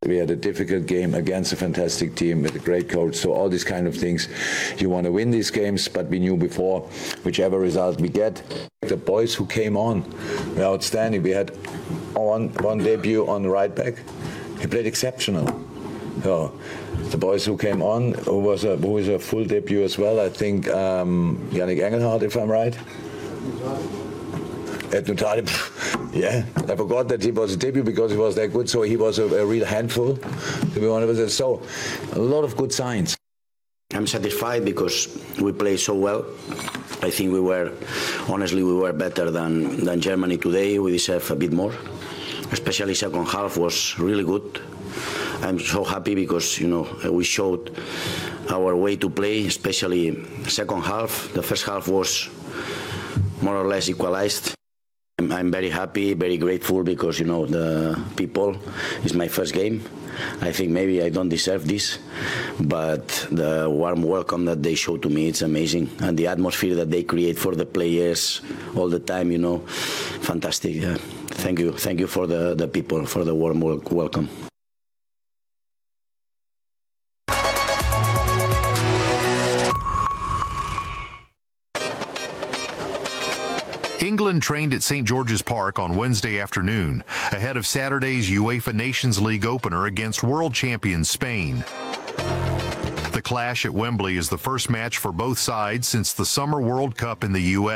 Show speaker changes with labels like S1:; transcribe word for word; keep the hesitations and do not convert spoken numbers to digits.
S1: We had a difficult game against a fantastic team with a great coach. So all these kind of things, you want to win these games, but we knew before, whichever result we get, the boys who came on were outstanding. We had one, one debut on right back. He played exceptional. So the boys who came on, who was a, who was a full debut as well, I think um, Yannick Engelhardt, if I'm right. At Nutari, yeah, I forgot that he was a debut because he was that good, so he was a, a real handful, to be honest. So, a lot of good signs.
S2: I'm satisfied because we played so well. I think we were, honestly, we were better than, than Germany today. We deserve a bit more, especially second half was really good. I'm so happy because, you know, we showed our way to play, especially second half. The first half was more or less equalized. I'm very happy, very grateful because, you know, the people, it's my first game. I think maybe I don't deserve this, but the warm welcome that they show to me, it's amazing. And the atmosphere that they create for the players all the time, you know, fantastic. Yeah. Thank you. Thank you for the, the people, for the warm welcome.
S3: England trained at Saint George's Park on Wednesday afternoon ahead of Saturday's UEFA Nations League opener against world champion Spain. The clash at Wembley is the first match for both sides since the Summer World Cup in the U S